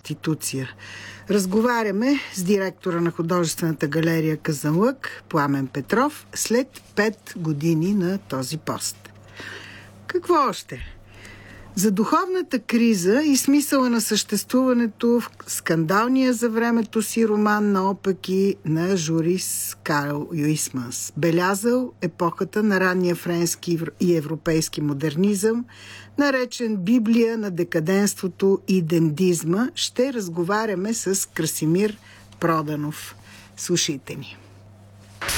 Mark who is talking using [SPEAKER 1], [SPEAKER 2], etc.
[SPEAKER 1] институция. Разговаряме с директора на художествената галерия Казанлък, Пламен Петров, след 5 години на този пост. Какво още? За духовната криза и смисъла на съществуването в скандалния за времето си роман наопаки на Жорис Карл Юисманс, белязал епохата на ранния френски и европейски модернизъм, наречен Библия на декаденството и дендизма, ще разговаряме с Красимир Проданов. Слушайте ни!